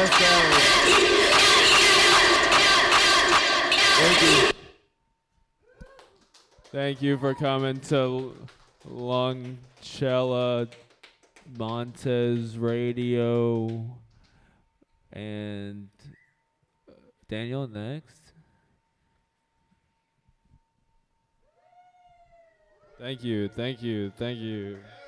Let's go. Thank you. Thank you for coming to Longcella Montez Radio. And Daniel next. Thank you.